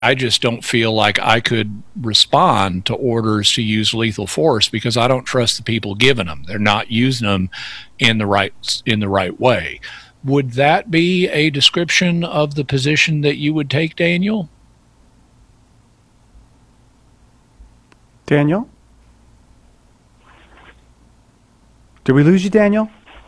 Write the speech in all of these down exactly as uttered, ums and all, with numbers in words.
I just don't feel like I could respond to orders to use lethal force because I don't trust the people giving them. They're not using them in the right in the right way. Would that be a description of the position that you would take, Daniel? Daniel? Did we lose you, Daniel?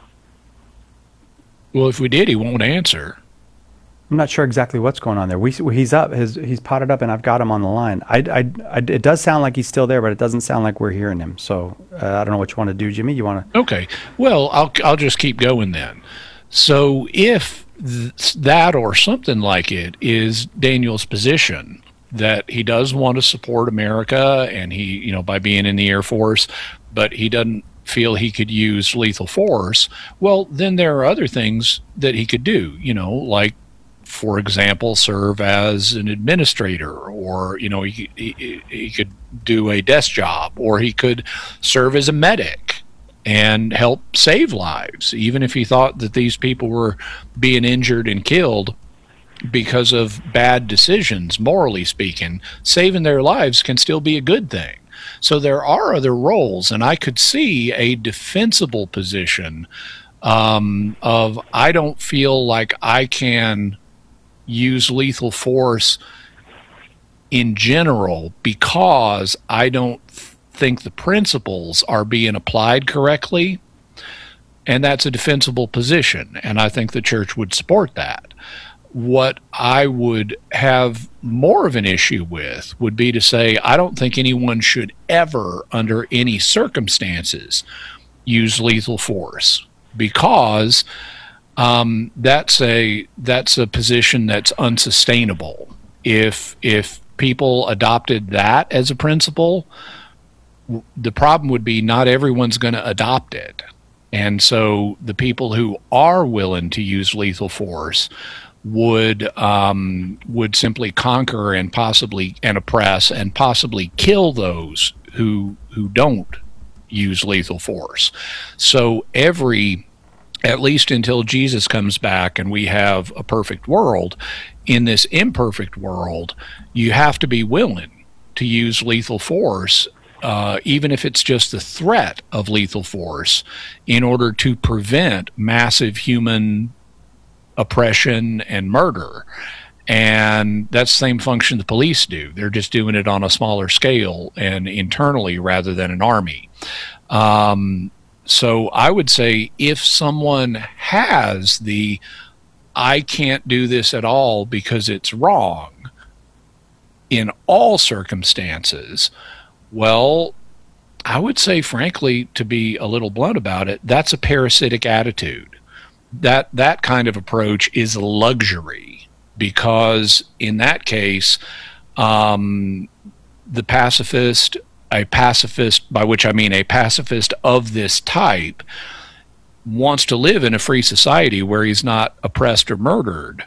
Well, if we did, he won't answer. I'm not sure exactly what's going on there. We, he's up. His, he's potted up, and I've got him on the line. I, I, I, it does sound like he's still there, but it doesn't sound like we're hearing him. So uh, I don't know what you want to do, Jimmy. You want to? Okay. Well, I'll I'll just keep going then. So if th- that or something like it is Daniel's position, that he does want to support America, and he, you know, by being in the Air Force, but he doesn't feel he could use lethal force, well, then there are other things that he could do, you know, like, for example, serve as an administrator, or, you know, he, he, he could do a desk job, or he could serve as a medic and help save lives, even if he thought that these people were being injured and killed because of bad decisions. Morally speaking, saving their lives can still be a good thing. So there are other roles, and I could see a defensible position um, of, I don't feel like I can use lethal force in general because I don't think the principles are being applied correctly, and that's a defensible position, and I think the church would support that. What I would have more of an issue with would be to say, I don't think anyone should ever, under any circumstances, use lethal force, because um, that's a that's a position that's unsustainable. If if people adopted that as a principle, the problem would be not everyone's going to adopt it. And so the people who are willing to use lethal force would um, would simply conquer and possibly and oppress and possibly kill those who who don't use lethal force. So every, at least until Jesus comes back and we have a perfect world, in this imperfect world, you have to be willing to use lethal force, uh, even if it's just the threat of lethal force, in order to prevent massive human oppression and murder. And that's the same function the police do. They're just doing it on a smaller scale and internally rather than an army. Um, so I would say if someone has the, I can't do this at all because it's wrong in all circumstances, well, I would say, frankly, to be a little blunt about it, that's a parasitic attitude. That that kind of approach is a luxury, because in that case, um, the pacifist, a pacifist, by which I mean a pacifist of this type, wants to live in a free society where he's not oppressed or murdered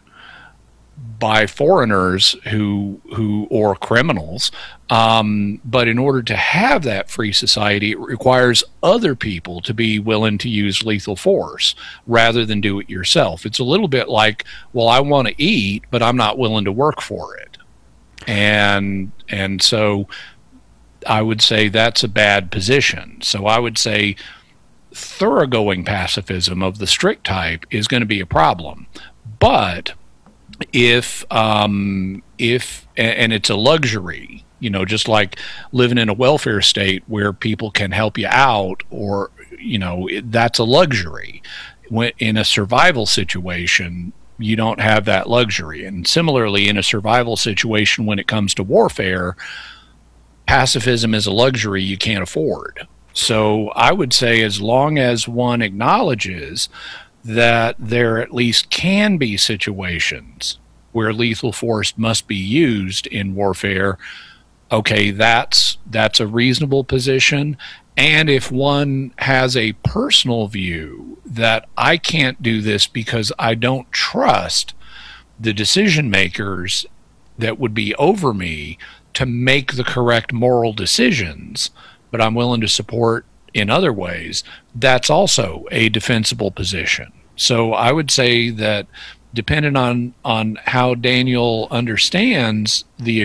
by foreigners who who or criminals. Um, but in order to have that free society, it requires other people to be willing to use lethal force rather than do it yourself. It's a little bit like, well, I want to eat, but I'm not willing to work for it. And and so I would say that's a bad position. So I would say thoroughgoing pacifism of the strict type is going to be a problem. But if um, if and it's a luxury, you know, just like living in a welfare state where people can help you out, or, you know, that's a luxury. When in a survival situation, you don't have that luxury. And similarly, in a survival situation, when it comes to warfare, pacifism is a luxury you can't afford. So I would say, as long as one acknowledges that there at least can be situations where lethal force must be used in warfare, okay, that's that's a reasonable position. And if one has a personal view that I can't do this because I don't trust the decision makers that would be over me to make the correct moral decisions, but I'm willing to support in other ways, that's also a defensible position. So I would say that depending on on how Daniel understands the